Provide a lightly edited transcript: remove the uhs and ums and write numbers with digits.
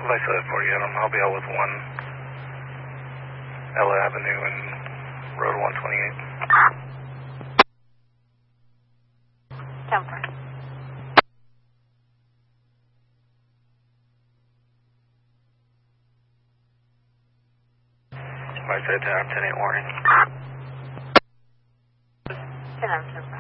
I said it for you, Adam. I'll be out with 1 Ella Avenue and Road 128. Temper. I said 10-8 warning. 10-10.